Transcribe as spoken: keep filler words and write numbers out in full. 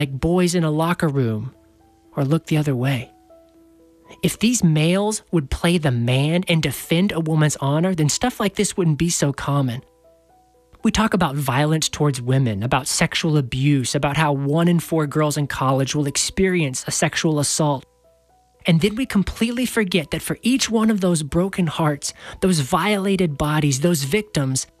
like boys in a locker room or look the other way. If these males would play the man and defend a woman's honor, then stuff like this wouldn't be so common. We talk about violence towards women, about sexual abuse, about how one in four girls in college will experience a sexual assault. And then we completely forget that for each one of those broken hearts, those violated bodies, those victims,